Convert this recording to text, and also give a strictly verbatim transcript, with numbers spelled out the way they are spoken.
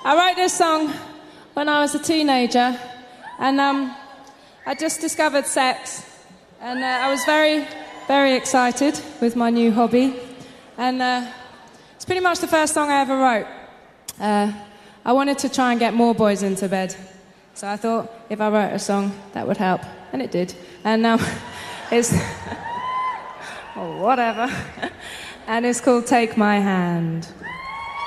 I wrote this song when I was a teenager, and um, I just discovered sex, and uh, I was very, very excited with my new hobby, and uh, it's pretty much the first song I ever wrote. Uh, I wanted to try and get more boys into bed, so I thought if I wrote a song, that would help, and it did. And um, it's... or whatever. And it's called Take My Hand.